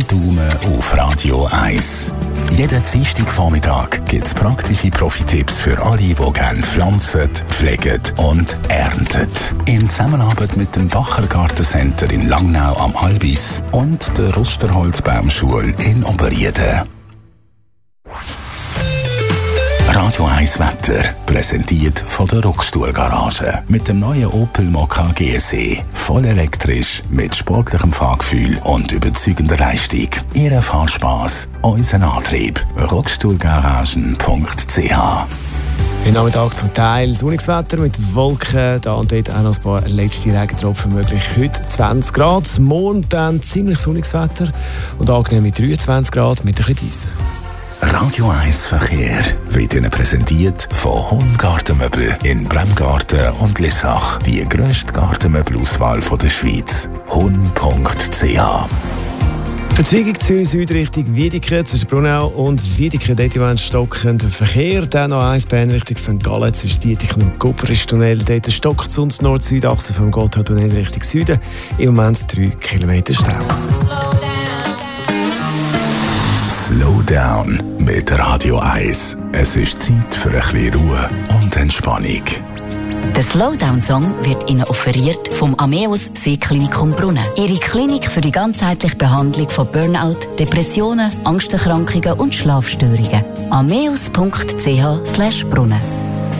Daumen auf Radio 1. Jeden Dienstagvormittag gibt es praktische Profi-Tipps für alle, die gerne pflanzen, pflegen und ernten. In Zusammenarbeit mit dem Bacher Gartencenter in Langnau am Albis und der Rusterholzbaumschule in Oberrieden. Radio 1 Wetter, präsentiert von der Ruckstuhlgarage. Mit dem neuen Opel Mokka GSE. Voll elektrisch, mit sportlichem Fahrgefühl und überzeugender Leistung. Ihr Fahrspass, unser Antrieb. Ruckstuhlgaragen.ch. Im Nachmittag zum Teil sonniges Wetter mit Wolken, da und dort auch noch ein paar letzte Regentropfen möglich. Heute 20 Grad, morgen dann ziemlich sonniges Wetter und angenehm mit 23 Grad mit ein bisschen Eis. Radio 1 Verkehr wird Ihnen präsentiert von Hun Gartenmöbel in Bremgarten und Lissach. Die grösste Gartenmöbelauswahl der Schweiz. hun.ch. Verzweigung Zürich Süd Richtung Wiedeke zwischen Brunau und Wiedeke. Dort im stockend Verkehr. Dann noch 1 Bahn Richtung St. Gallen zwischen Dietingen und Goperisch-Tunnel. Dort stockt es uns Nord-Süd-Achse vom Gotthardtunnel Richtung Süden. Im Moment 3 Kilometer Stau. Slow down mit Radio 1. Es ist Zeit für ein bisschen Ruhe und Entspannung. Der Slowdown-Song wird Ihnen offeriert vom Ameos Seeklinikum Brunnen. Ihre Klinik für die ganzheitliche Behandlung von Burnout, Depressionen, Angsterkrankungen und Schlafstörungen. ameos.ch/Brunnen